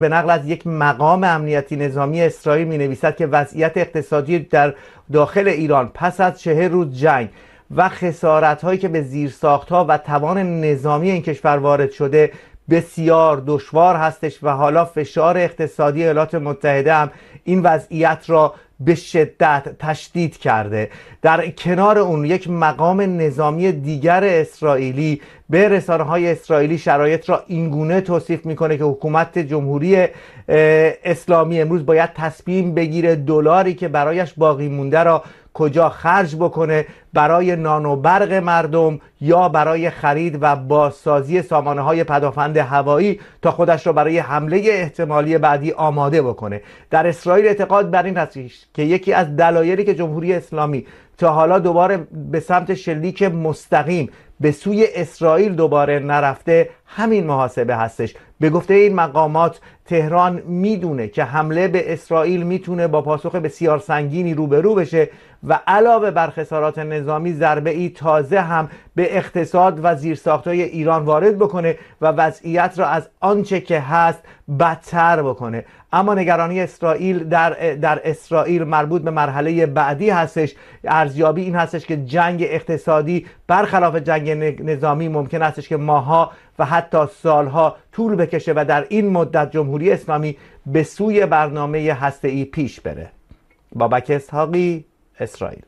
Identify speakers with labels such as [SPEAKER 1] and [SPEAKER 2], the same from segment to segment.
[SPEAKER 1] به نقل از یک مقام امنیتی نظامی اسرائیل می نویسد که وضعیت اقتصادی در داخل ایران پس از 40 روز جنگ و خسارت هایی که به زیرساخت ها و توان نظامی این کشور وارد شده بسیار دشوار هستش و حالا فشار اقتصادی ایالات متحده هم این وضعیت را به شدت تشدید کرده. در کنار اون یک مقام نظامی دیگر اسرائیلی به رسانه‌های اسرائیلی شرایط را اینگونه توصیف میکنه که حکومت جمهوری اسلامی امروز باید تصمیم بگیره دلاری که برایش باقی مونده را کجا خرج بکنه، برای نان و برق مردم یا برای خرید و بازسازی سامانه‌های پدافند هوایی تا خودش را برای حمله احتمالی بعدی آماده بکنه. در اسرائیل اعتقاد بر این هست که یکی از دلایلی که جمهوری اسلامی تا حالا دوباره به سمت شلیک مستقیم به سوی اسرائیل دوباره نرفته همین محاسبه هستش. به گفته این مقامات تهران میدونه که حمله به اسرائیل میتونه با پاسخ بسیار سنگینی روبرو بشه و علاوه بر خسارات نظامی ضربه ای تازه هم به اقتصاد و زیرساخت‌های ایران وارد بکنه و وضعیت را از آنچه که هست بدتر بکنه. اما نگرانی اسرائیل در اسرائیل مربوط به مرحله بعدی هستش. ارزیابی این هستش که جنگ اقتصادی برخلاف جنگ نظامی ممکن هستش که ماها و حتی سالها طول بکشه و در این مدت جمهوری اسلامی به سوی برنامه هسته‌ای پیش بره. بابک اسحاقی، اسرائیل.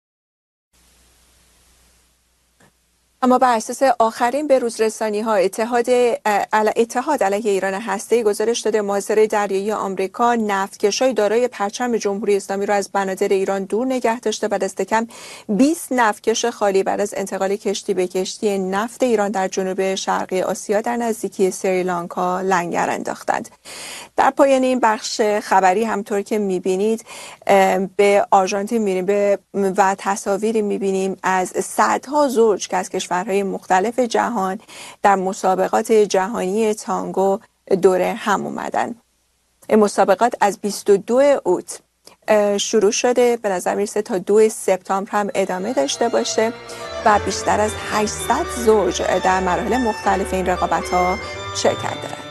[SPEAKER 2] اما بر اساس آخرین بروزرسانی‌ها اتحاد علیه ایران هسته‌ای گزارش داده محاصره دریایی آمریکا نفتکش‌های دارای پرچم جمهوری اسلامی را از بنادر ایران دور نگه داشته و دست کم 20 نفتکش خالی بعد از انتقال کشتی به کشتی نفت ایران در جنوب شرقی آسیا در نزدیکی سریلانکا لنگر انداختند. در پایان این بخش خبری همطور که می‌بینید به آرژانتین می‌ریم و تصاویری می‌بینیم از صدها زوج که از کشورهای مختلف جهان در مسابقات جهانی تانگو دور هم اومدن. این مسابقات از 22 اوت شروع شده، به نظر میرسه تا 2 سپتامبر هم ادامه داشته باشه و بیشتر از 800 زوج در مراحل مختلف این رقابت‌ها شرکت دارند.